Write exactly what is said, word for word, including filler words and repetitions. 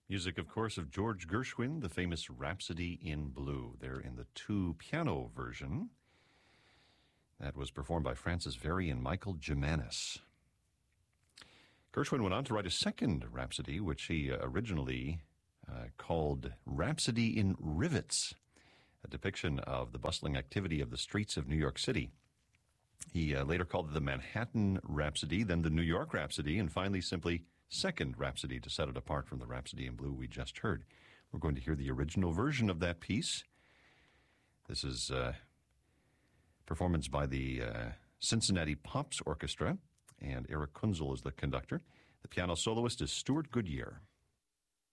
Music, of course, of George Gershwin, the famous Rhapsody in Blue. There in the two-piano version. That was performed by Francis Very and Michael Gimanis. Gershwin went on to write a second Rhapsody, which he uh, originally uh, called Rhapsody in Rivets, a depiction of the bustling activity of the streets of New York City. He uh, later called it the Manhattan Rhapsody, then the New York Rhapsody, and finally simply Second Rhapsody to set it apart from the Rhapsody in Blue we just heard. We're going to hear the original version of that piece. This is a uh, performance by the uh, Cincinnati Pops Orchestra, and Eric Kunzel is the conductor. The piano soloist is Stuart Goodyear.